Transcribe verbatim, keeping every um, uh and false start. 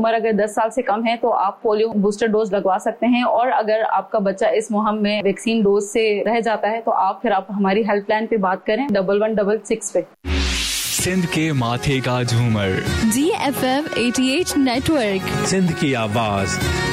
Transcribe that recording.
उम्र अगर दस साल से कम है तो आप पोलियो बूस्टर डोज लगवा सकते हैं। और अगर आपका बच्चा इस मुहिम में वैक्सीन डोज से रह जाता है तो आप फिर आप हमारी हेल्पलाइन पे बात करें डबल वन डबल सिक्स पे। सिंध के माथे का झूमर, जी एफ एम अठासी नेटवर्क, सिंध की आवाज।